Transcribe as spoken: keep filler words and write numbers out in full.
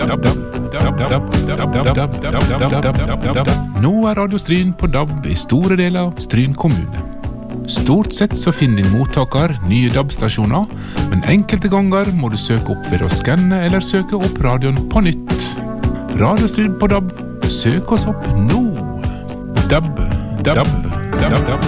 Nå er Radio Stryn på D A B i store deler av Stryn kommune. Stort sett så finner din mottaker nye D A B-stasjoner, men enkelte ganger må du søke opp ved å skanne eller søke opp radioen på nytt. Radio Stryn på D A B, søk oss opp nå. D A B, D A B, D A B, D A B.